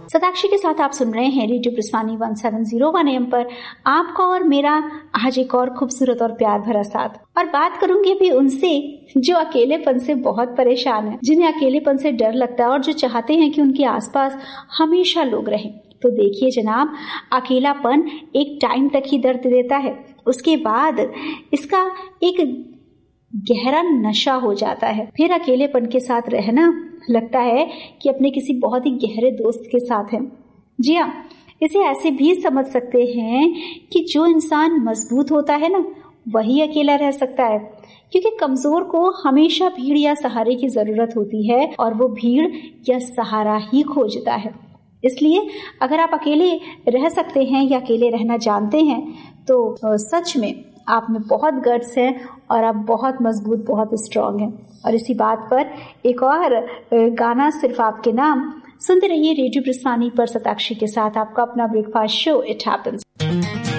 सताक्षी के साथ आप सुन रहे हैं रेडियो प्रस्वानी 1701 AM पर आपका और मेरा आज एक और खूबसूरत और प्यार भरा साथ। और बात करूंगी भी उनसे जो अकेलेपन से बहुत परेशान है, जिन्हें अकेलेपन से डर लगता है और जो चाहते हैं कि उनके आसपास हमेशा लोग रहें। तो देखिए जनाब, अकेलापन एक टाइम तक ही दर्द देता है, उसके बाद इसका एक गहरा नशा हो जाता है। फिर अकेलेपन के साथ रहना लगता है कि अपने किसी बहुत ही गहरे दोस्त के साथ है। जी हाँ, इसे ऐसे भी समझ सकते हैं कि जो इंसान मजबूत होता है ना, वही अकेला रह सकता है, क्योंकि कमजोर को हमेशा भीड़ या सहारे की जरूरत होती है और वो भीड़ या सहारा ही खोजता है। इसलिए अगर आप अकेले रह सकते हैं या अकेले रहना जानते हैं तो सच में आप में बहुत गट्स हैं और आप बहुत मजबूत, बहुत स्ट्रांग हैं। और इसी बात पर एक और गाना सिर्फ आपके नाम सुनते रहिए रेडियो प्रस्वानी पर सताक्षी के साथ, आपका अपना ब्रेकफास्ट शो इट हैपेंस।